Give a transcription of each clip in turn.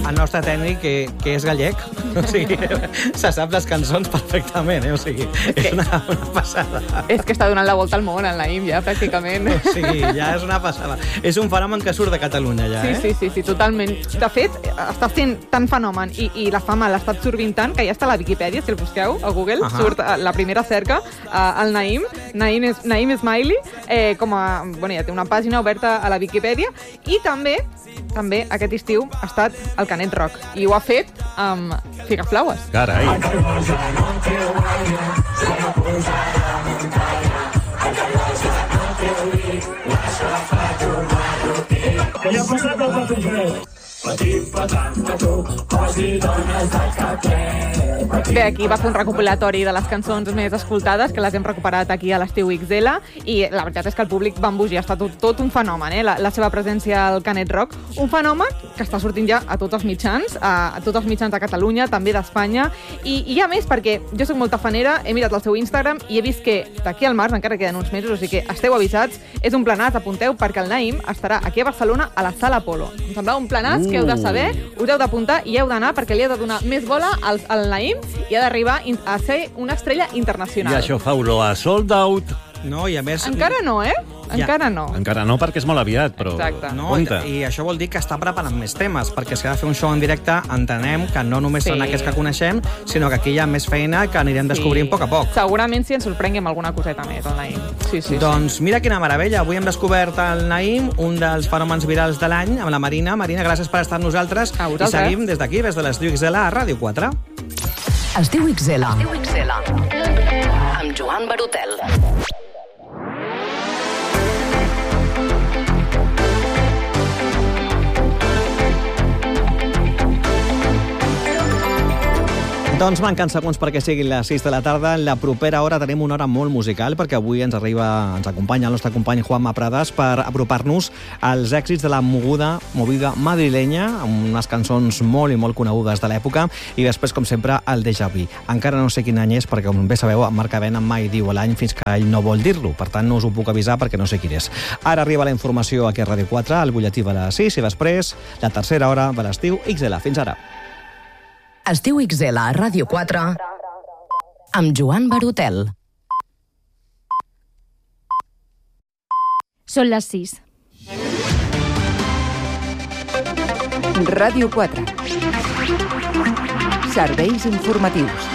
el nostre tècnic, que és gallec, o sigui, se sap les cançons perfectament, o sigui, és una passada. És que està donant la volta al món, el Naïm, ja, pràcticament. O sigui, ja és una passada. És un fenomen que surt de Catalunya, ja, Sí, totalment. De fet, està sent tan fenomen i la fama l'ha estat absorbint tant que ja està a la Viquipèdia, si el busqueu a Google, surt la primera cerca, el Naïm Smiley, ja té una pàgina oberta a la Viquipèdia, i també aquest estiu ha estat el Canet Rock, i ho ha fet amb Figaflaues. Carai! Bé, aquí va fer un recopilatori de les cançons més escoltades, que les hem recuperat aquí a l'Estiu XL, i la veritat és que el públic va embogir, ha estat tot un fenomen, la seva presència al Canet Rock, un fenomen que està sortint ja a tots els mitjans, a tots els mitjans de Catalunya, també d'Espanya, i hi ha més, perquè jo soc molta fanera, he mirat el seu Instagram i he vist que d'aquí al març encara queden uns mesos, o sigui que esteu avisats, és un planàs, apunteu, perquè el Naïm estarà aquí a Barcelona a la Sala Apolo. Em semblava un planàs que heu de saber, us heu d'apuntar i heu d'anar perquè li heu de donar més bola al Naïm i ha d'arribar a ser una estrella internacional. I això fa olor a sold out. No, i a més... Encara no, Encara no. Encara no, perquè és molt aviat, però... Exacte. No, i això vol dir que està preparant més temes, perquè si ha de fer un show en directe, entenem que no només són aquests que coneixem, sinó que aquí hi ha més feina que anirem descobrint a poc a poc. Segurament si ens sorprengui amb alguna coseta més, el Naïm. Sí. Doncs mira quina meravella. Avui hem descobert el Naïm, un dels fenòmens virals de l'any, amb la Marina. Marina, gràcies per estar amb nosaltres. I seguim des d'aquí, des de l'Estiu XL a Ràdio 4. Estiu XL. Amb Joan Barutel. Doncs manquen segons perquè siguin les 6 de la tarda. En la propera hora tenim una hora molt musical, perquè avui ens acompanya el nostre company Juanma Prades per apropar-nos als èxits de la movida madrilenya, amb unes cançons molt i molt conegudes de l'època, i després, com sempre, el déjà vu. Encara no sé quin any és, perquè, com bé sabeu, en Marc Avena mai diu l'any fins que ell no vol dir-lo. Per tant, no us ho puc avisar perquè no sé quin és. Ara arriba la informació aquí a Ràdio 4, al butlletí de les 6, i després la tercera hora de l'Estiu XL. Fins ara. Estiu XL a Ràdio 4 amb Joan Barutel. Són les 6. Ràdio 4. Serveis informatius.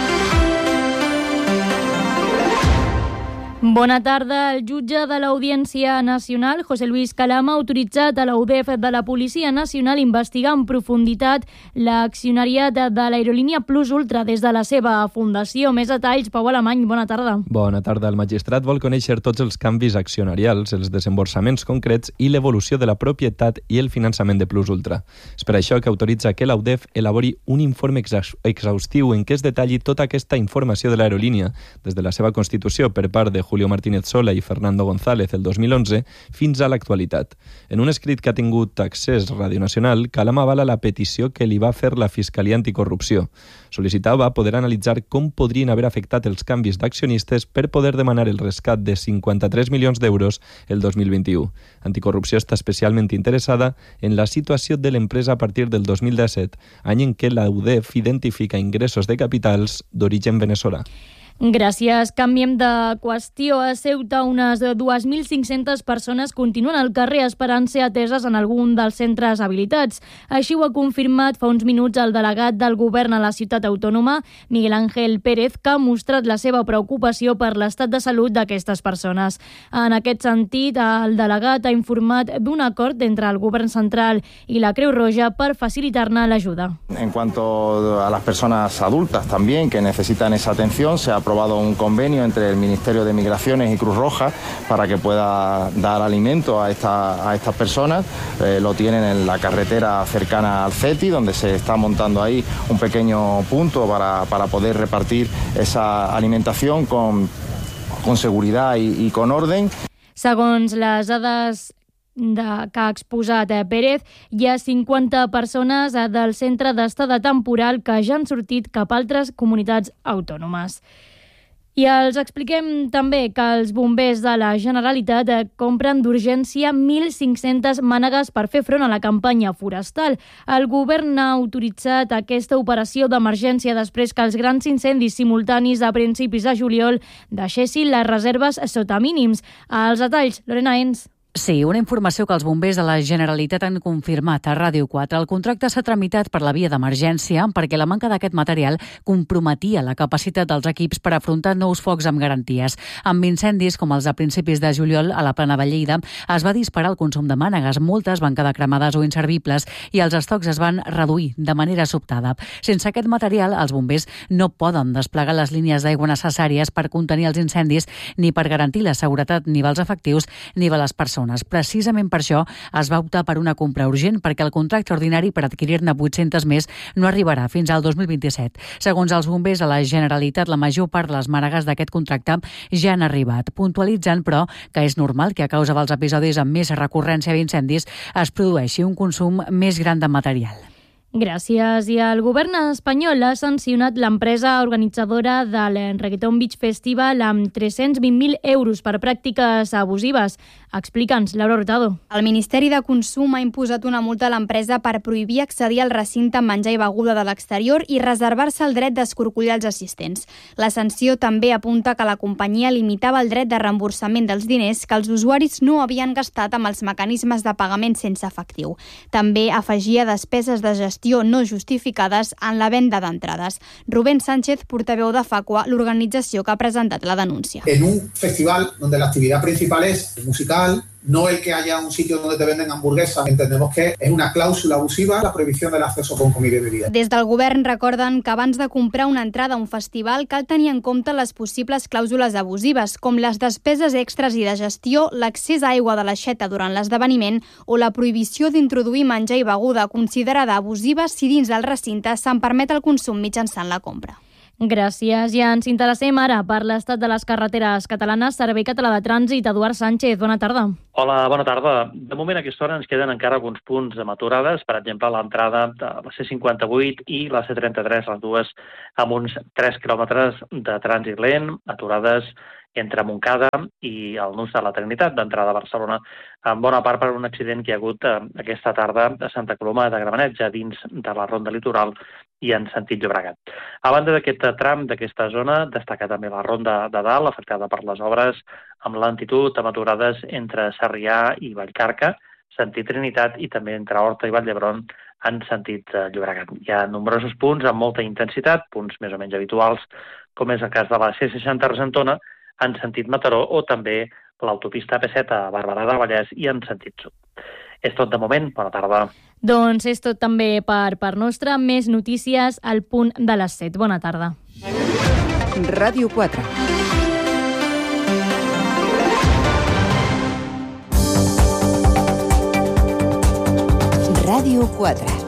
Bona tarda. El jutge de l'Audiència Nacional, José Luis Calama, ha autoritzat a la UDEF de la Policia Nacional investigar en profunditat l'accionariat de l'aerolínia Plus Ultra des de la seva fundació. Més detalls, Pau Alemany, bona tarda. Bona tarda. El magistrat vol conèixer tots els canvis accionarials, els desemborsaments concrets i l'evolució de la propietat i el finançament de Plus Ultra. És per això que autoritza que la UDEF elabori un informe exhaustiu en què es detalli tota aquesta informació de l'aerolínia, des de la seva constitució per part de Julio Martínez Sola i Fernando González el 2011 fins a l'actualitat. En un escrit que ha tingut accés Ràdio Nacional, Calama avala la petició que li va fer la Fiscalia Anticorrupció. Sol·licitava poder analitzar com podrien haver afectat els canvis d'accionistes per poder demanar el rescat de 53 milions d'euros el 2021. Anticorrupció està especialment interessada en la situació de l'empresa a partir del 2017, any en què la UDEF identifica ingressos de capitals d'origen veneçolà. Gràcies. Canviem de qüestió. A Ceuta, unes 2.500 persones continuen al carrer esperant ser ateses en algun dels centres habilitats. Així ho ha confirmat fa uns minuts el delegat del govern a la ciutat autònoma, Miguel Ángel Pérez, que ha mostrat la seva preocupació per l'estat de salut d'aquestes persones. En aquest sentit, el delegat ha informat d'un acord entre el govern central i la Creu Roja per facilitar-ne l'ajuda. En cuanto a las personas adultas también que necesitan esa atención, se ha aprobado un convenio entre el Ministerio de Migraciones y Cruz Roja para que pueda dar alimento a estas personas. Lo tienen en la carretera cercana al CETI, donde se está montando ahí un pequeño punto para poder repartir esa alimentación con seguridad y con orden. Segons les dades que ha exposat Pérez, hi ha 50 persones del centre d'estada temporal que ja han sortit cap a altres comunitats autònomes. I els expliquem també que els bombers de la Generalitat compren d'urgència 1.500 mànegues per fer front a la campanya forestal. El govern ha autoritzat aquesta operació d'emergència després que els grans incendis simultanis a principis de juliol deixessin les reserves sota mínims. Els detalls, Lorena Ens. Sí, una informació que els bombers de la Generalitat han confirmat a Ràdio 4. El contracte s'ha tramitat per la via d'emergència perquè la manca d'aquest material comprometia la capacitat dels equips per afrontar nous focs amb garanties. Amb incendis com els de principis de juliol a la Plana de Lleida es va disparar el consum de mànegues, moltes van quedar cremades o inservibles i els estocs es van reduir de manera sobtada. Sense aquest material, els bombers no poden desplegar les línies d'aigua necessàries per contenir els incendis ni per garantir la seguretat ni dels efectius ni de les persones. Precisament per això es va optar per una compra urgent perquè el contracte ordinari per adquirir-ne 800 més no arribarà fins al 2027. Segons els bombers de la Generalitat, la major part de les mànegues d'aquest contracte ja han arribat, puntualitzant, però, que és normal que a causa dels episodis amb més recurrència d'incendis es produeixi un consum més gran de material. Gràcies. I el govern espanyol ha sancionat l'empresa organitzadora del Reggaeton Beach Festival amb 320.000 euros per pràctiques abusives. Explica'ns, Laura Hurtado. El Ministeri de Consum ha imposat una multa a l'empresa per prohibir accedir al recinte amb menjar i beguda de l'exterior i reservar-se el dret d'escorcollar els assistents. La sanció també apunta que la companyia limitava el dret de reemborsament dels diners que els usuaris no havien gastat amb els mecanismes de pagament sense efectiu. També afegia despeses de gestió no justificades en la venda d'entrades. Rubén Sánchez, portaveu de Facua, l'organització que ha presentat la denúncia. En un festival donde la actividad principal es musical, no el que haya un sitio donde te venden hamburguesas, entendemos que es una cláusula abusiva la prohibición del acceso con comida y bebida. Des del govern recorden que abans de comprar una entrada a un festival cal tenir en compte les possibles clàusules abusives, com les despeses extres i de gestió, l'accés a aigua de l'aixeta durant l'esdeveniment o la prohibició d'introduir menjar i beguda considerada abusiva si dins del recinte se'n permet el consum mitjançant la compra. Gràcies. I ens interessem ara per l'estat de les carreteres catalanes. Servei Català de Trànsit, Eduard Sánchez, bona tarda. Hola, bona tarda. De moment a aquesta hora ens queden encara alguns punts amb aturades, per exemple, l'entrada de la C58 i la C33, les dues amb uns 3 quilòmetres de trànsit lent, aturades entre Montcada i el nus de la Trinitat, d'entrada a Barcelona, en bona part per un accident que hi ha hagut aquesta tarda a Santa Coloma de Gramenet, ja dins de la ronda litoral i en sentit Llobregat. A banda d'aquest tram, d'aquesta zona, destaca també la ronda de dalt, afectada per les obres, amb lentitud, amb aturades entre Sarrià i Vallcarca, sentit Trinitat, i també entre Horta i Vall d'Hebron, en sentit Llobregat. Hi ha nombrosos punts amb molta intensitat, punts més o menys habituals, com és el cas de la C60 Argentona, en sentit Mataró, o també l'autopista AP7 a Barberà del Vallès i en sentit sud. És tot de moment. Bona tarda. Doncs és tot també per part nostra. Més notícies al punt de les 7. Bona tarda. Ràdio 4. Ràdio 4.